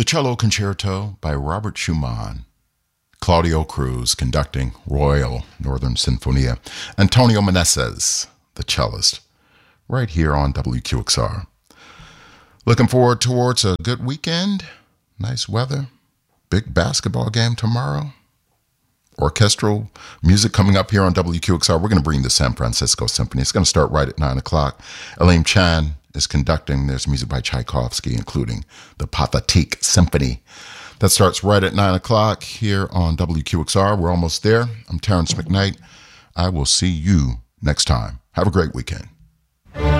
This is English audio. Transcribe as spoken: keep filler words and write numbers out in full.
The Cello Concerto by Robert Schumann. Claudio Cruz conducting Royal Northern Sinfonia. Antonio Meneses, the cellist, right here on W Q X R. Looking forward towards a good weekend. Nice weather. Big basketball game tomorrow. Orchestral music coming up here on W Q X R. We're going to bring the San Francisco Symphony. It's going to start right at nine o'clock. Elaine Chan is conducting. There's music by Tchaikovsky, including the Pathétique Symphony. That starts right at nine o'clock here on W Q X R. We're almost there. I'm Terrence McKnight. I will see you next time. Have a great weekend.